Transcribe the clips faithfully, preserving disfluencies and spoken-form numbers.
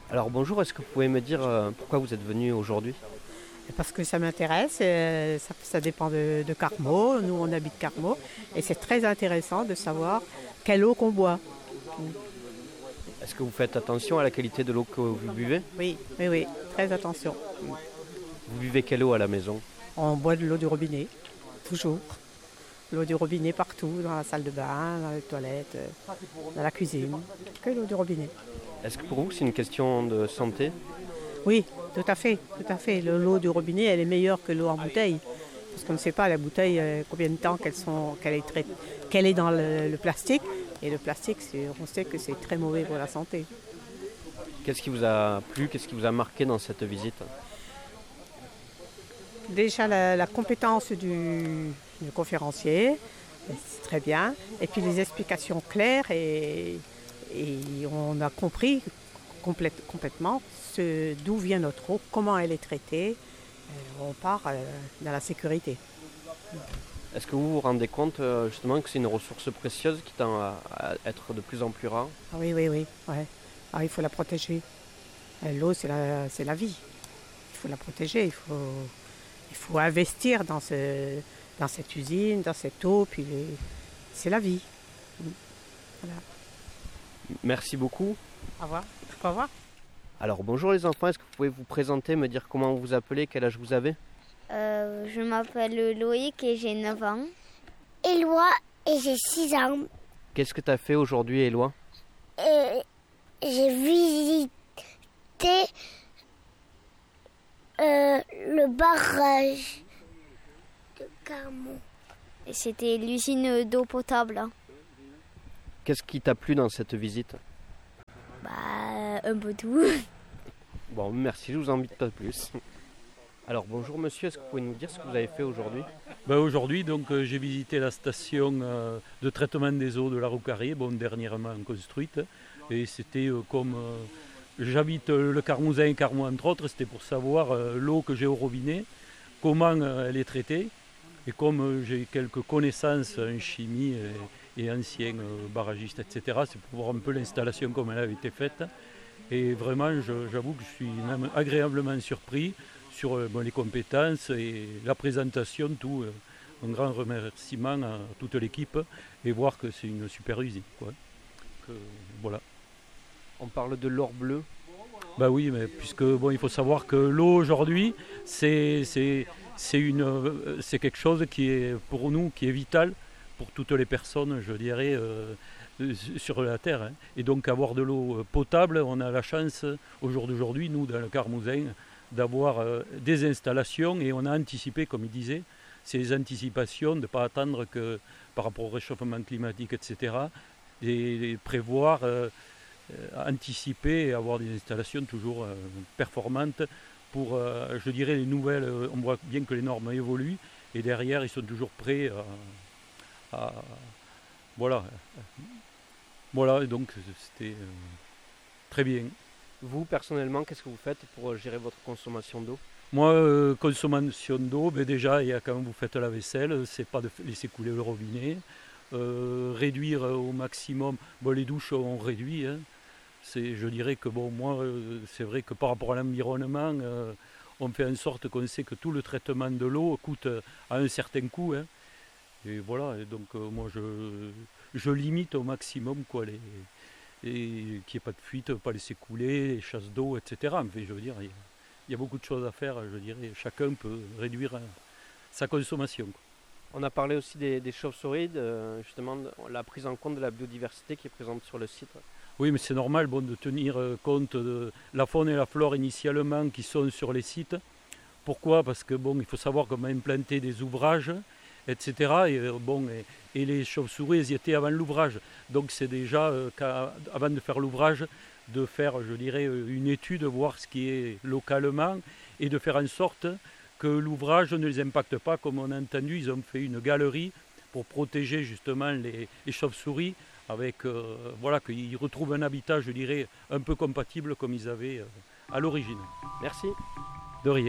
Alors bonjour, est-ce que vous pouvez me dire euh, pourquoi vous êtes venu aujourd'hui? Parce que ça m'intéresse, euh, ça, ça dépend de, de Carmaux, nous on habite Carmaux, et c'est très intéressant de savoir quelle eau qu'on boit. Est-ce que vous faites attention à la qualité de l'eau que vous buvez? Oui, oui, oui, très attention. Vous buvez quelle eau à la maison? On boit de l'eau du robinet, toujours. L'eau du robinet partout, dans la salle de bain, dans les toilettes, euh, dans la cuisine, que l'eau du robinet. Est-ce que pour vous c'est une question de santé? Oui, tout à fait, tout à fait. Le- L'eau du robinet, elle est meilleure que l'eau en bouteille. Parce qu'on ne sait pas, la bouteille, euh, combien de temps qu'elle sont, qu'elle est, traitée- qu'elle est dans le, le plastique. Et le plastique, c'est- on sait que c'est très mauvais pour la santé. Qu'est-ce qui vous a plu, qu'est-ce qui vous a marqué dans cette visite? Déjà, la, la compétence du, du conférencier, c'est très bien. Et puis les explications claires et, et on a compris complète- complètement ce- d'où vient notre eau, comment elle est traitée. Euh, on part euh, dans la sécurité. Est-ce que vous vous rendez compte euh, justement que c'est une ressource précieuse qui tend à, à être de plus en plus rare? Ah oui, oui, oui. Ouais. Ah, il faut la protéger. Euh, L'eau, c'est la, c'est la vie. Il faut la protéger. Il faut, il faut investir dans, ce, dans cette usine, dans cette eau. Puis les- c'est la vie. Voilà. Merci beaucoup. Au revoir. Au revoir. Alors bonjour les enfants, est-ce que vous pouvez vous présenter, me dire comment vous vous appelez, quel âge vous avez? Euh, je m'appelle Loïc et j'ai neuf ans. Éloi et j'ai six ans. Qu'est-ce que tu as fait aujourd'hui, Éloi? Et j'ai visité euh, le barrage de Carmont. Et c'était l'usine d'eau potable. Qu'est-ce qui t'a plu dans cette visite? Bah, un peu tout. Bon, merci, je vous en dis pas plus. Alors bonjour monsieur, est-ce que vous pouvez nous dire ce que vous avez fait aujourd'hui? Ben aujourd'hui, donc, euh, j'ai visité la station euh, de traitement des eaux de la Rouquarie, bon, dernièrement construite. Et c'était euh, comme euh, j'habite euh, le Carmousin et Carmaux entre autres, c'était pour savoir euh, l'eau que j'ai au robinet, comment euh, elle est traitée. Et comme euh, j'ai quelques connaissances en chimie et, et anciens euh, barragistes, et cetera, c'est pour voir un peu l'installation comme elle avait été faite. Et vraiment, je- j'avoue que je suis même agréablement surpris sur euh, bon, les compétences et la présentation, tout. euh, un grand remerciement à toute l'équipe et voir que c'est une super usine, quoi. Que, voilà. On parle de l'or bleu. Bah oui, mais puisque bon, il faut savoir que l'eau aujourd'hui, c'est c'est c'est une euh, c'est quelque chose qui est pour nous qui est vital pour toutes les personnes, je dirais, euh, euh, sur la terre, hein. Et donc avoir de l'eau potable, on a la chance au jour d'aujourd'hui, nous dans le Carmousin, d'avoir euh, des installations et on a anticipé, comme il disait, ces anticipations, de ne pas attendre que par rapport au réchauffement climatique, et cetera, et, et prévoir. Euh, euh, anticiper et avoir des installations toujours euh, performantes pour, euh, je dirais, les nouvelles. Euh, on voit bien que les normes évoluent et derrière, ils sont toujours prêts à. à- voilà. Voilà, et donc c'était euh, très bien. Vous, personnellement, qu'est-ce que vous faites pour euh, gérer votre consommation d'eau? Moi, euh, consommation d'eau, ben déjà, il y a quand vous faites la vaisselle, c'est pas de laisser couler le robinet. Euh, réduire au maximum. Bon, les douches, on réduit, hein. C'est, je dirais que bon, moi, euh, c'est vrai que par rapport à l'environnement, euh, on fait en sorte qu'on sait que tout le traitement de l'eau coûte euh, à un certain coût, hein. Et voilà, et donc euh, moi, je, je limite au maximum quoi, les, et qu'il n'y ait pas de fuite, pas laisser couler, les chasses d'eau, et cetera. Mais je veux dire, il y, a, il y a beaucoup de choses à faire, je dirais. Chacun peut réduire euh, sa consommation, quoi. On a parlé aussi des, des chauves-souris, de, justement de la prise en compte de la biodiversité qui est présente sur le site. Oui, mais c'est normal bon, de tenir euh, compte de la faune et la flore initialement qui sont sur les sites. Pourquoi? Parce que bon, il faut savoir qu'on a implanté des ouvrages, et cetera. Et, euh, bon, et, et les chauves-souris, elles y étaient avant l'ouvrage. Donc c'est déjà, euh, avant de faire l'ouvrage, de faire, je dirais, une étude, voir ce qui est localement, et de faire en sorte que l'ouvrage ne les impacte pas. Comme on a entendu, ils ont fait une galerie pour protéger justement les, les chauves-souris, avec, euh, voilà, qu'ils retrouvent un habitat, je dirais, un peu compatible comme ils avaient euh, à l'origine. Merci. De rien.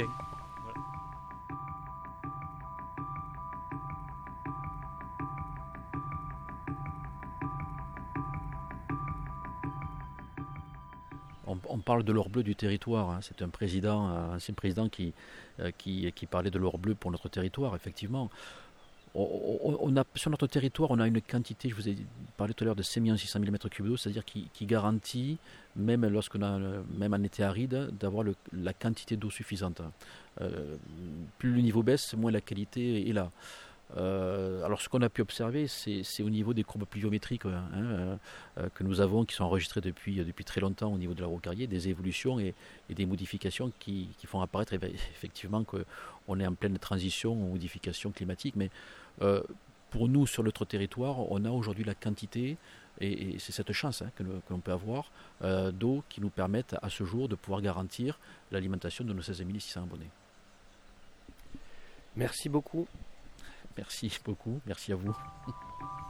on, on parle de l'or bleu du territoire. Hein. C'est un président, un ancien président qui, euh, qui, qui parlait de l'or bleu pour notre territoire, effectivement. On, on, on a, sur notre territoire, on a une quantité, je vous ai parlé tout à l'heure, de cinq millions six cent mille mètres cubes d'eau, c'est-à-dire qui, qui garantit, même lorsqu'on a, même en été aride, d'avoir le, la quantité d'eau suffisante. Euh, plus le niveau baisse, moins la qualité est là. Euh, alors ce qu'on a pu observer, c'est, c'est au niveau des courbes pluviométriques hein, euh, euh, que nous avons, qui sont enregistrées depuis, depuis très longtemps au niveau de la Rocarrier, des évolutions et, et des modifications qui, qui font apparaître effectivement qu'on est en pleine transition ou modification climatique. Mais euh, pour nous, sur notre territoire, on a aujourd'hui la quantité, et, et c'est cette chance hein, que, que l'on peut avoir, euh, d'eau qui nous permettent à ce jour de pouvoir garantir l'alimentation de nos seize mille six cents abonnés. Merci beaucoup. Merci beaucoup, merci à vous.